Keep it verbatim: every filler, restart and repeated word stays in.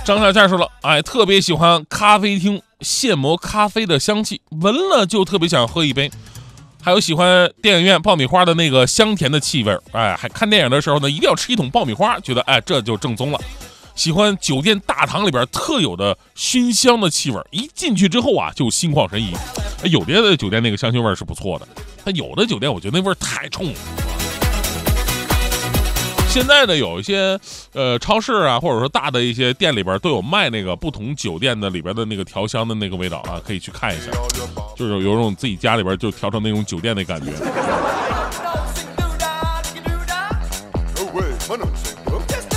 张小倩说了，哎，特别喜欢咖啡厅现磨咖啡的香气，闻了就特别想喝一杯。还有喜欢电影院爆米花的那个香甜的气味，哎，还看电影的时候呢，一定要吃一桶爆米花，觉得哎这就正宗了。喜欢酒店大堂里边特有的熏香的气味，一进去之后啊就心旷神怡。有的酒店那个香薰味是不错的，但有的酒店我觉得那味太冲了。现在呢，有一些呃超市啊，或者说大的一些店里边都有卖那个不同酒店的里边的那个调香的那个味道啊，可以去看一下，就是有种自己家里边就调成那种酒店的感觉。